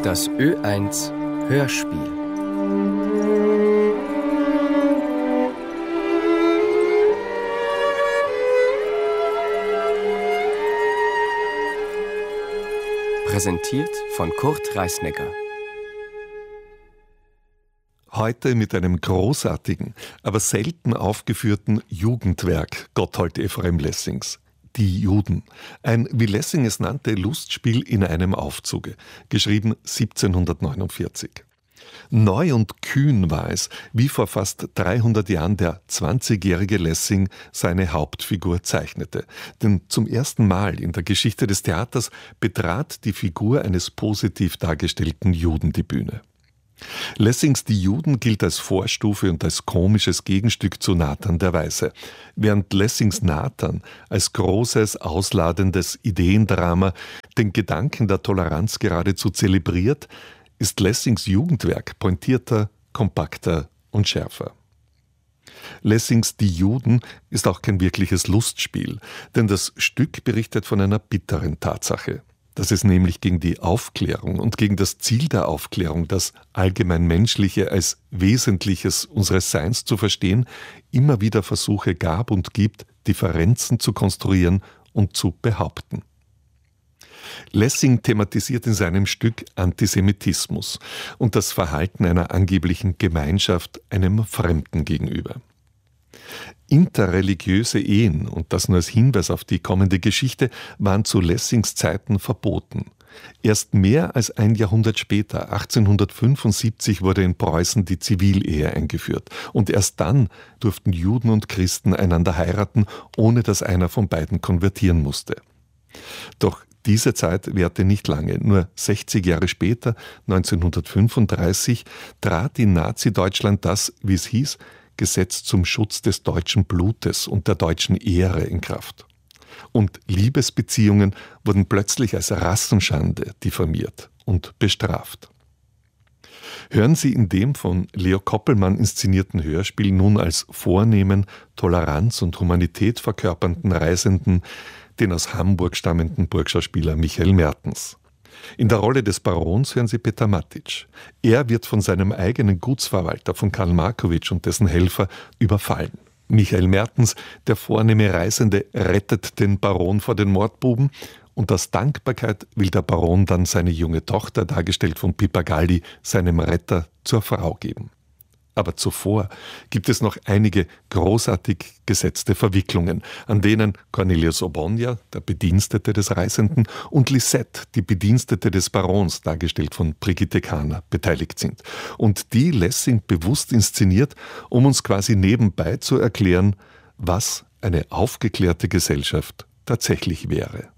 Das Ö1 Hörspiel. Präsentiert von Kurt Reisnecker. Heute mit einem großartigen, aber selten aufgeführten Jugendwerk Gotthold Ephraim Lessings. Die Juden. Ein, wie Lessing es nannte, Lustspiel in einem Aufzuge. Geschrieben 1749. Neu und kühn war es, wie vor fast 300 Jahren der 20-jährige Lessing seine Hauptfigur zeichnete. Denn zum ersten Mal in der Geschichte des Theaters betrat die Figur eines positiv dargestellten Juden die Bühne. Lessings Die Juden gilt als Vorstufe und als komisches Gegenstück zu Nathan der Weise. Während Lessings Nathan als großes, ausladendes Ideendrama den Gedanken der Toleranz geradezu zelebriert, ist Lessings Jugendwerk pointierter, kompakter und schärfer. Lessings Die Juden ist auch kein wirkliches Lustspiel, denn das Stück berichtet von einer bitteren Tatsache, dass es nämlich gegen die Aufklärung und gegen das Ziel der Aufklärung, das allgemein Menschliche als Wesentliches unseres Seins zu verstehen, immer wieder Versuche gab und gibt, Differenzen zu konstruieren und zu behaupten. Lessing thematisiert in seinem Stück Antisemitismus und das Verhalten einer angeblichen Gemeinschaft einem Fremden gegenüber. Interreligiöse Ehen, und das nur als Hinweis auf die kommende Geschichte, waren zu Lessings Zeiten verboten. Erst mehr als ein Jahrhundert später, 1875, wurde in Preußen die Zivilehe eingeführt. Und erst dann durften Juden und Christen einander heiraten, ohne dass einer von beiden konvertieren musste. Doch diese Zeit währte nicht lange. Nur 60 Jahre später, 1935, trat in Nazi-Deutschland das, wie es hieß, Gesetz zum Schutz des deutschen Blutes und der deutschen Ehre in Kraft. Und Liebesbeziehungen wurden plötzlich als Rassenschande diffamiert und bestraft. Hören Sie in dem von Leo Koppelmann inszenierten Hörspiel nun als vornehmen, Toleranz und Humanität verkörpernden Reisenden den aus Hamburg stammenden Burgschauspieler Michael Mertens. In der Rolle des Barons hören Sie Peter Matic. Er wird von seinem eigenen Gutsverwalter, von Karl Markowitsch und dessen Helfer, überfallen. Michael Mertens, der vornehme Reisende, rettet den Baron vor den Mordbuben und aus Dankbarkeit will der Baron dann seine junge Tochter, dargestellt von Pippa Galli, seinem Retter zur Frau geben. Aber zuvor gibt es noch einige großartig gesetzte Verwicklungen, an denen Cornelius Obonia, der Bedienstete des Reisenden, und Lisette, die Bedienstete des Barons, dargestellt von Brigitte Kahner, beteiligt sind. Und die Lessing bewusst inszeniert, um uns quasi nebenbei zu erklären, was eine aufgeklärte Gesellschaft tatsächlich wäre.